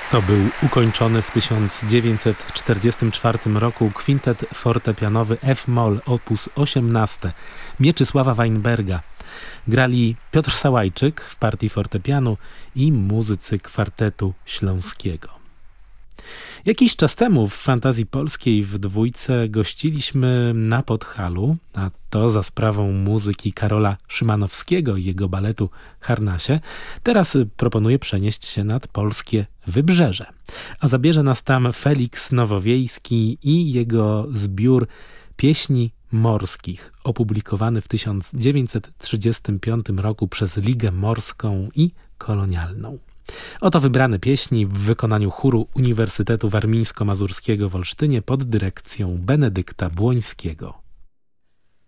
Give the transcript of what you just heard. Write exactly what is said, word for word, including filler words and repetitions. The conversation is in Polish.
To był ukończony w tysiąc dziewięćset czterdziestym czwartym roku kwintet fortepianowy F-moll op. osiemnaście Mieczysława Weinberga. Grali Piotr Sałajczyk w partii fortepianu i muzycy kwartetu śląskiego. Jakiś czas temu w Fantazji Polskiej w dwójce gościliśmy na Podhalu, a to za sprawą muzyki Karola Szymanowskiego i jego baletu Harnasie. Teraz proponuję przenieść się nad polskie Wybrzeże. A zabierze nas tam Feliks Nowowiejski i jego zbiór pieśni morskich, opublikowany w tysiąc dziewięćset trzydziestym piątym roku przez Ligę Morską i Kolonialną. Oto wybrane pieśni w wykonaniu chóru Uniwersytetu Warmińsko-Mazurskiego w Olsztynie pod dyrekcją Benedykta Błońskiego.